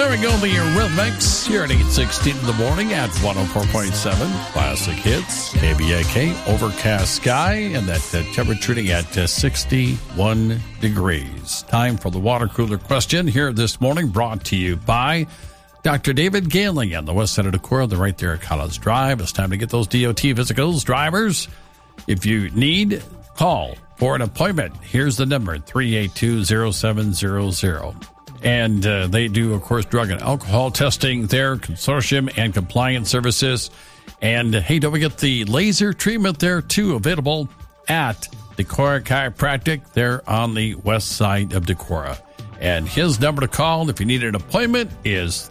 There we go, the Eurythmics here at 8:16 in the morning at 104.7 Classic Hits, KBAK, overcast sky, and that temperature reading at 61 degrees. Time for the water cooler question here this morning, brought to you by Dr. David Gailing and the West Side of Decorah. They're right there at College Drive. It's time to get those DOT physicals. Drivers, if you need, call for an appointment. Here's the number, 382-0700. And they do, of course, drug and alcohol testing there, consortium and compliance services. And, hey, don't forget the laser treatment there, too, available at Decorah Chiropractic there on the west side of Decorah. And his number to call if you need an appointment is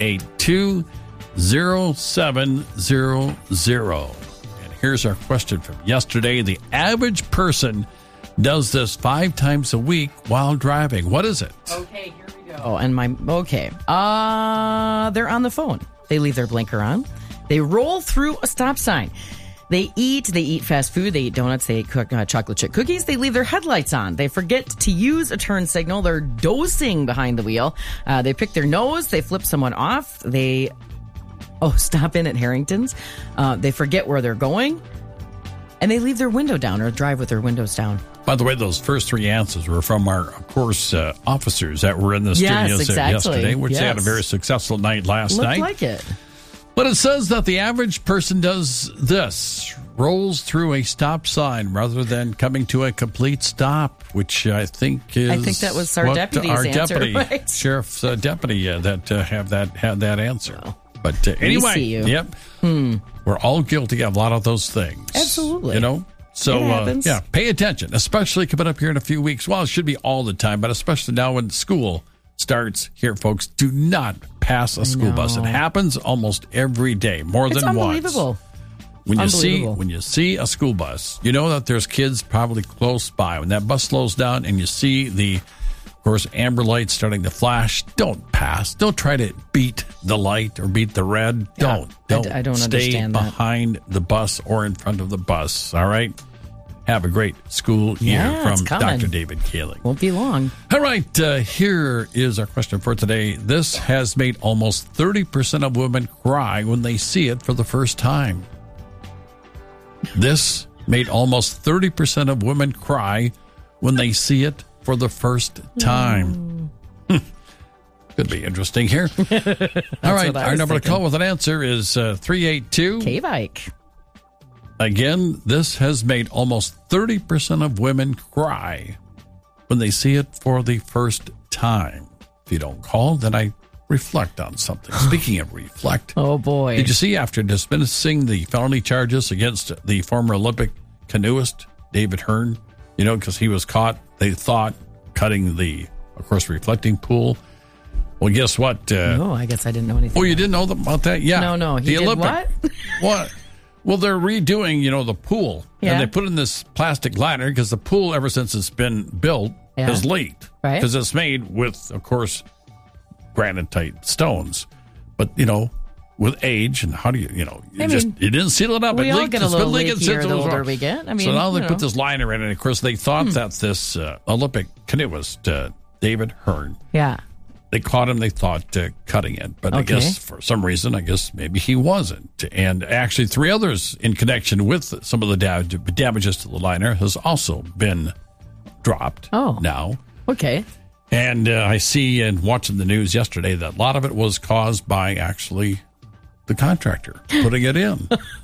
382-0700. And here's our question from yesterday. The average person does this 5 times a week while driving. What is it? Okay, here we go. They're on the phone. They leave their blinker on. They roll through a stop sign. They eat fast food. They eat donuts. They eat chocolate chip cookies. They leave their headlights on. They forget to use a turn signal. They're dosing behind the wheel. They pick their nose. They flip someone off. They stop in at Harrington's. They forget where they're going. And they leave their window down or drive with their windows down. By the way, those first 3 answers were from our, of course, officers that were in the studios yesterday, which they had a very successful night last night. Looked like it. But it says that the average person does this, rolls through a stop sign rather than coming to a complete stop, which I think is... I think that was our deputy's answer, right? Sheriff's deputy that had that answer. Oh. But anyway, see you. Yep, we're all guilty of a lot of those things. Absolutely. You know? So, it happens. pay attention, especially coming up here in a few weeks. Well, it should be all the time, but especially now when school starts here, folks. Do not pass a school bus. It happens almost every day, more than once. It's unbelievable. When you see a school bus, you know that there's kids probably close by. When that bus slows down and you see the, of course, amber lights starting to flash, don't pass. Don't try to beat the light or beat the red. Yeah, Don't I don't stay understand that. behind the bus or in front of the bus. All right. Have a great school year from Dr. David Gailing. Won't be long. All right, here is our question for today. This has made almost 30% of women cry when they see it for the first time. This made almost 30% of women cry when they see it for the first time. Could be interesting here. All right, our number to call with an answer is 382 K-Bike. Again, this has made almost 30% of women cry when they see it for the first time. If you don't call, then I reflect on something. Speaking of reflect. Oh, boy. Did you see after dismissing the felony charges against the former Olympic canoeist, David Hearn, because he was caught, they thought, cutting the, of course, reflecting pool. Well, guess what? No, I guess I didn't know anything. Oh, you didn't know about that? Yeah. No. He did what? What? Well, they're redoing, the pool. Yeah. And they put in this plastic liner because the pool, ever since it's been built, has leaked. Right. Because it's made with, of course, granite-type stones. But, with age and how do you, you didn't seal it up. We it all leaked. get a It's little been leaking leakier since the it was older wrong. we get. So now they put this liner in, and of course they thought that this Olympic canoeist, David Hearn, they caught him, they thought, cutting it. But I guess for some reason, maybe he wasn't. And actually 3 others in connection with some of the damages to the liner has also been dropped now. Okay. And I see in watching the news yesterday that a lot of it was caused by actually the contractor putting it in.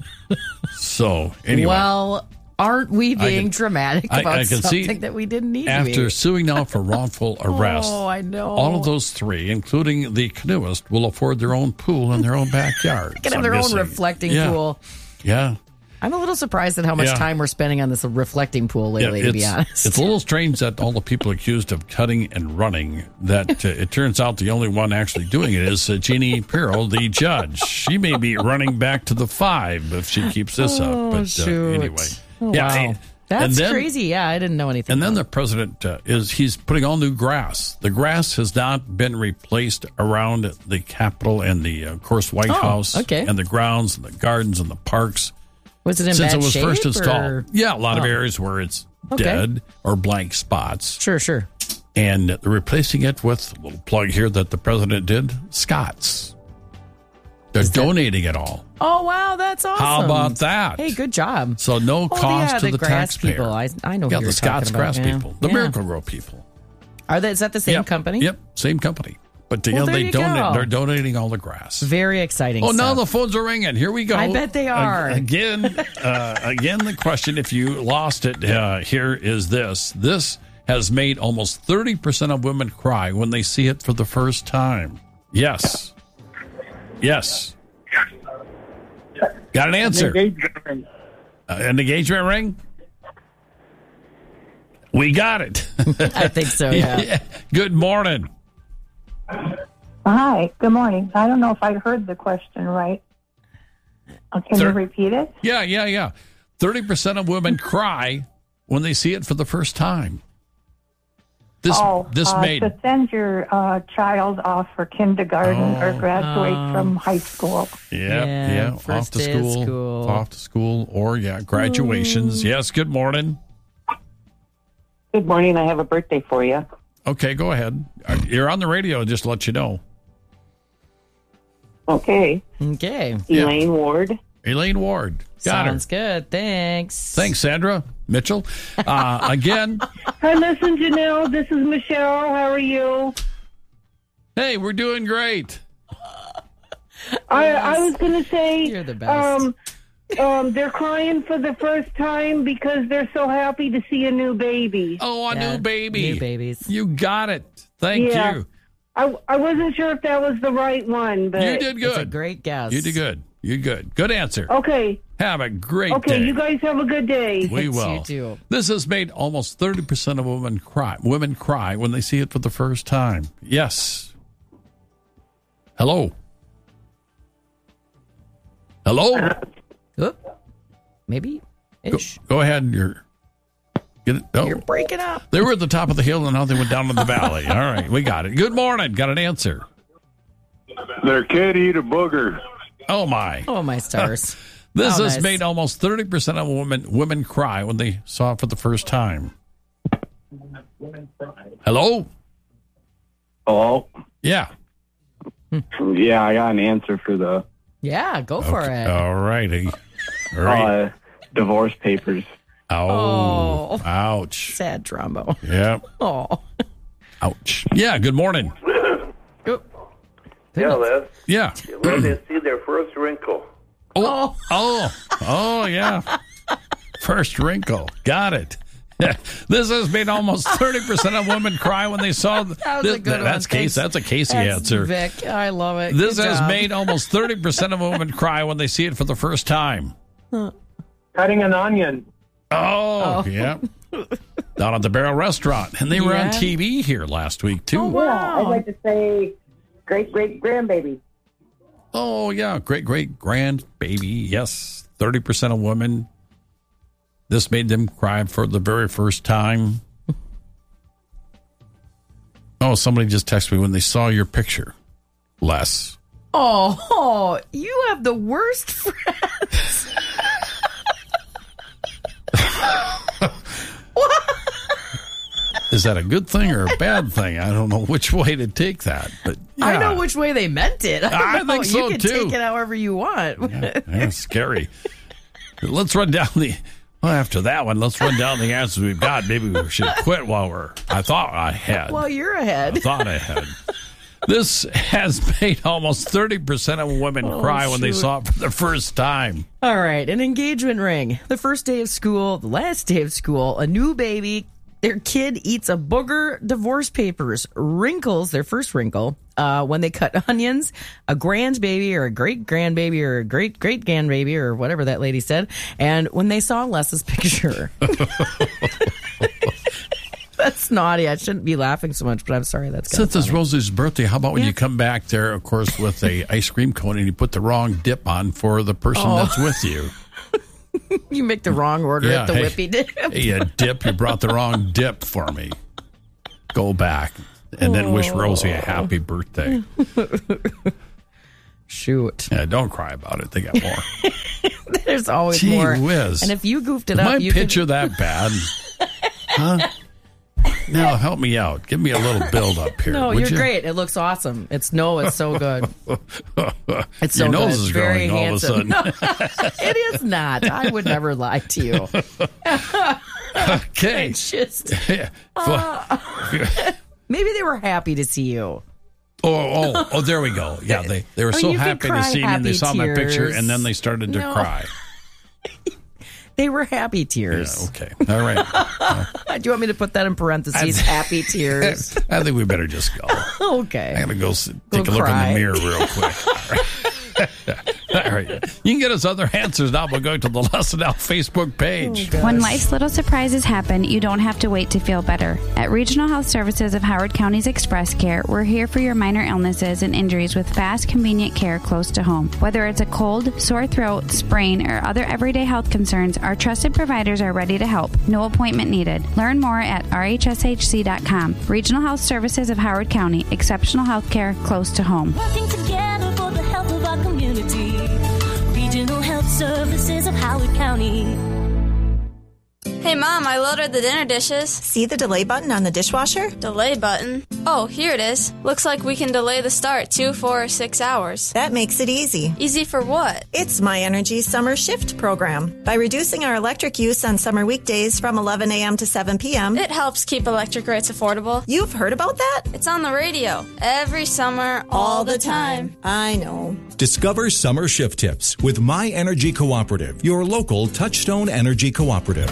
So anyway. Well, aren't we being dramatic about something that we didn't need after to be? suing now for wrongful arrest. Oh, I know. All of those 3, including the canoeist, will afford their own pool in their own backyard. They can have their own reflecting pool. Yeah. I'm a little surprised at how much time we're spending on this reflecting pool lately, to be honest. It's a little strange that all the people accused of cutting and running, that it turns out the only one actually doing it is Jeannie Pirro, the judge. She may be running back to the 5 if she keeps this up. But anyway. Oh, wow. That's crazy. Yeah, I didn't know anything. And then the president he's putting all new grass. The grass has not been replaced around the Capitol and the, of course, White House and the grounds and the gardens and the parks. Was it in Since bad it was shape, first installed. or? Yeah, a lot of areas where it's dead or blank spots. Sure. And they're replacing it with, a little plug here that the president did, Scott's. They're donating it all. Oh, wow, that's awesome. How about that? Hey, good job. So no cost to the grass taxpayer. people. I know who Yeah, you're the Scott's talking grass about. people. The Miracle-Gro people. Is that the same Yep. company? Yep, same company. But There you go. they're donating all the grass. Very exciting Oh, now stuff. the phones are ringing. Here we go. I bet they are. Again, the question, if you lost it, here is this. This has made almost 30% of women cry when they see it for the first time. Yes. Yes. Got an answer. An engagement ring? We got it. I think so, yeah. Good morning. Hi, good morning. I don't know if I heard the question right. Can you repeat it? Yeah. 30% of women cry when they see it for the first time. This made to send your child off for kindergarten or graduate from high school. Yeah, first off to day of school, off to school, or graduations. Yes, good morning. Good morning. I have a birthday for you. Okay, go ahead. You're on the radio. Just to let you know. Okay. Okay. Elaine Ward. Elaine Ward. Got Sounds good. Thanks. Thanks, Sandra Mitchell. Again. Hi, listen, Janelle. This is Michelle. How are you? Hey, we're doing great. I was going to say, You're the best. they're crying for the first time because they're so happy to see a new baby. Oh, a Yeah, new baby. New babies. You got it. Thank Yeah. you. I wasn't sure if that was the right one, but You did It's a good. great guess. You did good. You good. Good answer. Okay. Have a great Okay, day. you guys have a good day. We Thanks, will. you too. This has made almost 30% of women cry. Women cry when they see it for the first time. Yes. Hello. Hello. Oop. Maybe. Ish. Go ahead. You're You're breaking up. They were at the top of the hill and now they went down to the valley. All right, we got it. Good morning. Got an answer. Their kid eat a booger. Oh my. Oh, my stars. This Oh, has nice. made almost 30% of women cry when they saw it for the first time. Hello? Hello? Yeah. Yeah, I got an answer for the Yeah, go for it. All righty. All right. divorce papers. Oh. Oh. Ouch. Sad Trumbo. Yeah. Oh. Ouch. Yeah, good morning. Yeah, Les. Yeah. When they see their first wrinkle. Oh, yeah. First wrinkle. Got it. This has made almost 30% of women cry when they saw That was a good one. That's Casey. That's a Casey That's answer. Vic. I love it. This Good has job. made almost 30% of women cry when they see it for the first time. Cutting an onion. Oh. Yeah. Down at the Barrel Restaurant. And they were on Yeah. TV here last week, too. Oh, wow. I'd like to say great-great-grandbaby. Oh, yeah. Great-great-grandbaby. Yes. 30% of women. This made them cry for the very first time. Oh, somebody just texted me when they saw your picture. Les. Oh, you have the worst friends. Is that a good thing or a bad thing? I don't know which way to take that. But yeah. I know which way they meant it. I don't know. think so, You can too. take it however you want. Yeah, that's scary. Let's run down after that one, let's run down the answers we've got. Maybe we should quit while I thought I had. Well, you're ahead. I thought I had. This has made almost 30% of women cry when they shoot. saw it for the first time. All right, an engagement ring. The first day of school, the last day of school, a new baby, their kid eats a booger, divorce papers, wrinkles, their first wrinkle, when they cut onions, a grandbaby or a great-grandbaby or a great-great-grandbaby or whatever that lady said, and when they saw Les's picture. That's naughty. I shouldn't be laughing so much, but I'm sorry. That's kind of Since it's funny. Rosie's birthday, how about when you come back there, of course, with a ice cream cone and you put the wrong dip on for the person that's with you? You make the wrong order at the hey, whippy dip. Hey, a dip. You brought the wrong dip for me. Go back and then wish Rosie a happy birthday. Shoot. Yeah, don't cry about it. They got more. There's always Gee more. whiz. And if you goofed it Is up, my you picture that bad? Huh? Now help me out. Give me a little build up here. No, would you're you? great. It looks awesome. It's so good. It's so Your nose good. is Very growing all of a handsome. sudden. It is not. I would never lie to you. Okay. It's just maybe they were happy to see you. Oh, there we go. Yeah, they were so you could happy to cry see me, and they happy saw my picture, tears. and then they started to No. cry. They were happy Yeah, tears. okay. All right. Do you want me to put that in parentheses? Happy tears. I think we better just go. Okay. I'm going to go take Go a look cry. in the mirror real quick. All right. All right. You can get us other answers now by going to the Lesson Now Facebook page. When life's little surprises happen, you don't have to wait to feel better. At Regional Health Services of Howard County's Express Care, we're here for your minor illnesses and injuries with fast, convenient care close to home. Whether it's a cold, sore throat, sprain, or other everyday health concerns, our trusted providers are ready to help. No appointment needed. Learn more at rhshc.com. Regional Health Services of Howard County. Exceptional health care close to home. Working together for the health of our community. Regional Health Services of Howard County. Hey, Mom, I loaded the dinner dishes. See the delay button on the dishwasher? Delay button? Oh, here it is. Looks like we can delay the start 2, 4, or 6 hours. That makes it easy. Easy for what? It's My Energy Summer Shift program. By reducing our electric use on summer weekdays from 11 a.m. to 7 p.m., It helps keep electric rates affordable. You've heard about that? It's on the radio. Every summer, all the time. I know. Discover summer shift tips with My Energy Cooperative, your local Touchstone Energy Cooperative.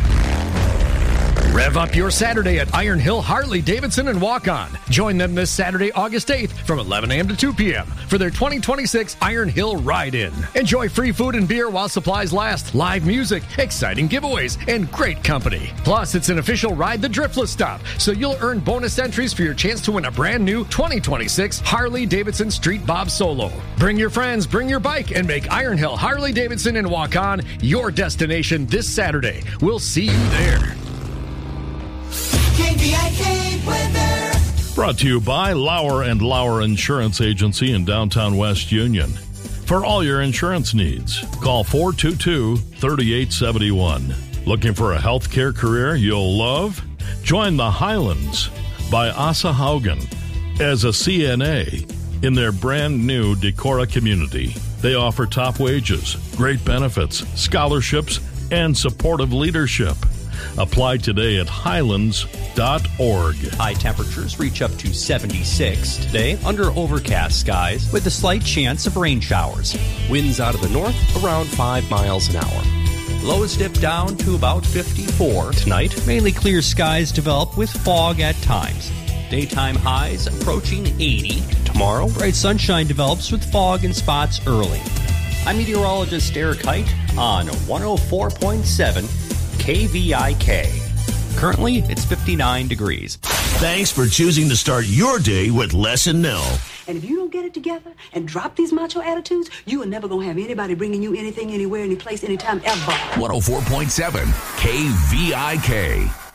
Rev up your Saturday at Iron Hill Harley Davidson and Walk On. Join them this Saturday, August 8th from 11 a.m. to 2 p.m. for their 2026 Iron Hill Ride-In. Enjoy free food and beer while supplies last, live music, exciting giveaways, and great company. Plus, it's an official Ride the Driftless stop, so you'll earn bonus entries for your chance to win a brand new 2026 Harley Davidson Street Bob Solo. Bring your friends, bring your bike, and make Iron Hill Harley Davidson and Walk On your destination this Saturday. We'll see you there. KVIK weather. Brought to you by Lauer & Lauer Insurance Agency in downtown West Union. For all your insurance needs, call 422-3871. Looking for a healthcare career you'll love? Join the Highlands by Asa Haugen as a CNA in their brand new Decorah community. They offer top wages, great benefits, scholarships, and supportive leadership. Apply today at highlands.org. High temperatures reach up to 76 today under overcast skies with a slight chance of rain showers. Winds out of the north around 5 miles an hour. Lows dip down to about 54 tonight. Mainly clear skies develop with fog at times. Daytime highs approaching 80. Tomorrow, bright sunshine develops with fog in spots early. I'm meteorologist Eric Height on 104.7 KVIK. Currently, it's 59 degrees. Thanks for choosing to start your day with Lesson Now. And if you don't get it together and drop these macho attitudes, you are never going to have anybody bringing you anything, anywhere, any place, anytime, ever. 104.7 KVIK.